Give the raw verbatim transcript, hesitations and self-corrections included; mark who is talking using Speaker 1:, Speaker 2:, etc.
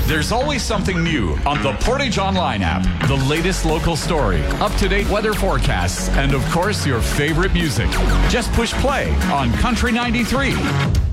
Speaker 1: There's always something new on the Portage Online app. The latest local story, up-to-date weather forecasts, and of course, your favorite music. Just push play on Country ninety-three.